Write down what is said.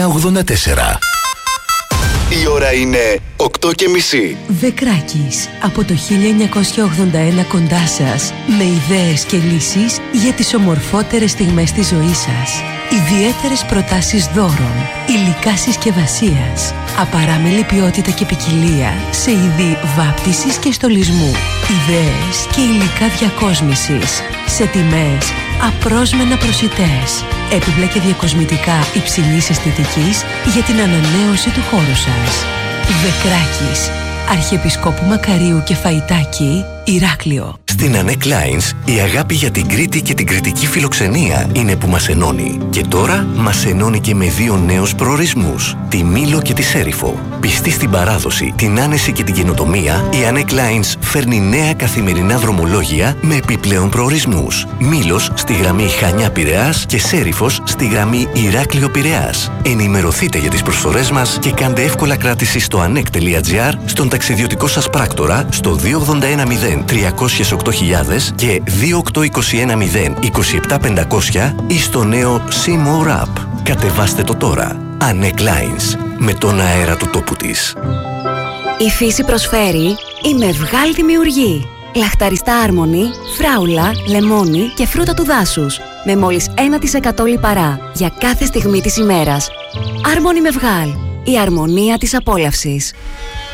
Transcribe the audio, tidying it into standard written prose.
984. Η ώρα είναι 8:30. Βεκράκης, από το 1981 κοντά σας, με ιδέες και λύσεις για τις ομορφότερες στιγμές της ζωής σας. Ιδιαίτερες προτάσεις δώρων, υλικά συσκευασίας, απαράμιλη ποιότητα και ποικιλία σε είδη βάπτισης και στολισμού. Ιδέες και υλικά διακόσμησης σε τιμές απρόσμενα προσιτές. Έπιπλα και διακοσμητικά υψηλής αισθητικής για την ανανέωση του χώρου σας. Βεκράκης, Αρχιεπισκόπου Μακαρίου και Φαϊτάκη, Ηράκλειο. Στην Anek Lines, η αγάπη για την Κρήτη και την κρητική φιλοξενία είναι που μας ενώνει. Και τώρα μας ενώνει και με 2 νέους προορισμούς, τη Μήλο και τη Σέριφο. Πιστή στην παράδοση, την άνεση και την καινοτομία, η Anek Lines φέρνει νέα καθημερινά δρομολόγια με επιπλέον προορισμούς. Μήλος στη γραμμή Χανιά-Πειραιάς και Σέριφος στη γραμμή Ηράκλειο-Πειραιάς. Ενημερωθείτε για τις προσφορές μας και κάντε εύκολα κράτηση στο anek.gr, στον ταξιδιωτικό σας πράκτορα, στο 281 308.000 και 28210 27500 ή στο νέο C-More App. Κατεβάστε το τώρα. Anek Lines, με τον αέρα του τόπου της. Η φύση προσφέρει η Μευγάλ Δημιουργεί. Λαχταριστά άρμονη, φράουλα, λεμόνι και φρούτα του δάσους. Με μόλις 1% λιπαρά για κάθε στιγμή της ημέρας. Άρμονη Μευγάλ. Η αρμονία της απόλαυσης.